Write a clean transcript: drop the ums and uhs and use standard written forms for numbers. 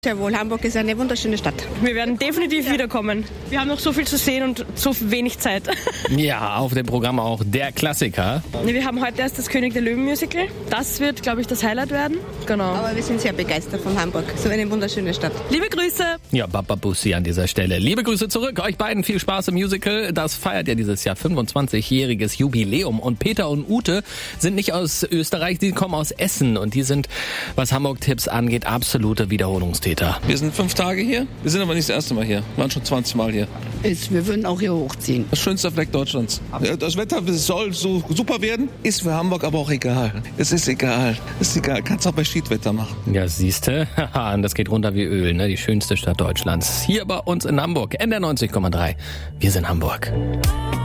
Jawohl, Hamburg ist eine wunderschöne Stadt. Wir werden definitiv wiederkommen. Wir haben noch so viel zu sehen und so wenig Zeit. Ja, auf dem Programm auch der Klassiker. Wir haben heute erst das König der Löwen Musical. Das wird, glaube ich, das Highlight werden. Genau. Aber wir sind sehr begeistert von Hamburg. So eine wunderschöne Stadt. Liebe Grüße. Ja, Baba Bussi an dieser Stelle. Liebe Grüße zurück. Euch beiden viel Spaß im Musical. Das feiert ja dieses Jahr 25-jähriges Jubiläum. Und Peter und Ute sind nicht aus Österreich, die kommen aus Essen. Und die sind, was Hamburg-Tipps angeht, absolute Wiederholungstäter. Wir sind 5 Tage hier. Wir sind aber nicht das erste Mal hier. Wir waren schon 20 Mal hier. Wir würden auch hier hochziehen. Das schönste Fleck Deutschlands. Das Wetter soll so super werden. Ist für Hamburg aber auch egal. Es ist egal. Ist egal. Kannst auch bei Schiedwetter machen. Ja, siehste. Haha, das geht runter wie Öl, ne? Die schönste Stadt Deutschlands. Hier bei uns in Hamburg. NDR 90,3. Wir sind Hamburg.